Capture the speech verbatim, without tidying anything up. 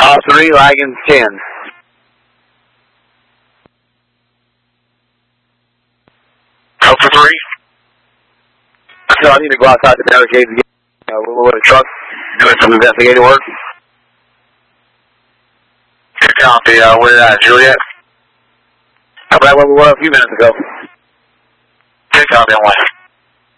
Mile three, lagging ten. Alpha three. So I need to go outside the barricade to get uh, a little bit of truck doing some investigative work. Good copy. Uh, where at, Juliet? How about where we were a few minutes ago? Good copy, on way.